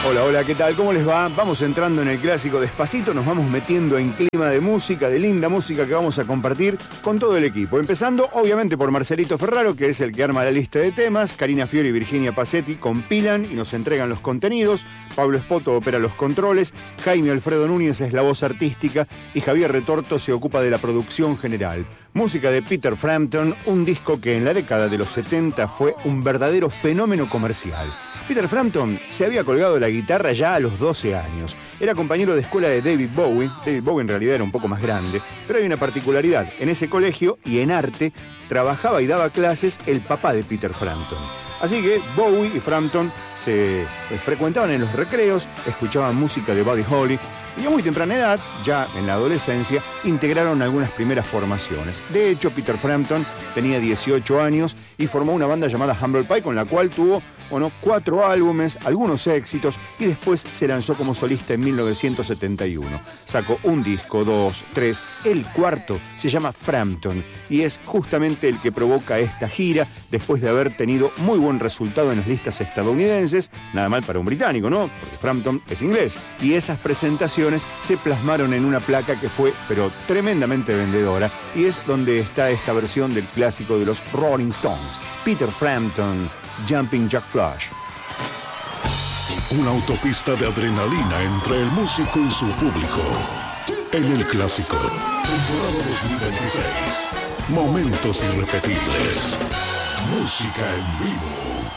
Hola, hola, ¿qué tal? ¿Cómo les va? Vamos entrando en el clásico despacito, nos vamos metiendo en clima de música, de linda música que vamos a compartir con todo el equipo. Empezando, obviamente, por Marcelito Ferraro, que es el que arma la lista de temas. Karina Fiori y Virginia Pacetti compilan y nos entregan los contenidos. Pablo Espoto opera los controles. Jaime Alfredo Núñez es la voz artística. Y Javier Retorto se ocupa de la producción general. Música de Peter Frampton, un disco que en la década de los 70 fue un verdadero fenómeno comercial. Peter Frampton se había colgado la guitarra ya a los 12 años. Era compañero de escuela de David Bowie. David Bowie en realidad era un poco más grande, pero hay una particularidad. En ese colegio y en arte trabajaba y daba clases el papá de Peter Frampton. Así que Bowie y Frampton se frecuentaban en los recreos, escuchaban música de Buddy Holly y a muy temprana edad, ya en la adolescencia, integraron algunas primeras formaciones. De hecho, Peter Frampton tenía 18 años y formó una banda llamada Humble Pie con la cual tuvo 4 álbumes, algunos éxitos, y después se lanzó como solista en 1971. Sacó un disco, 2, 3, el cuarto se llama Frampton y es justamente el que provoca esta gira después de haber tenido muy buen resultado en las listas estadounidenses, nada mal para un británico, ¿no? Porque Frampton es inglés, y esas presentaciones se plasmaron en una placa que fue, pero tremendamente vendedora, y es donde está esta versión del clásico de los Rolling Stones, Peter Frampton, Jumping Jack Flash. Una autopista de adrenalina entre el músico y su público. En el clásico, temporada 2026. Momentos irrepetibles. Música en vivo.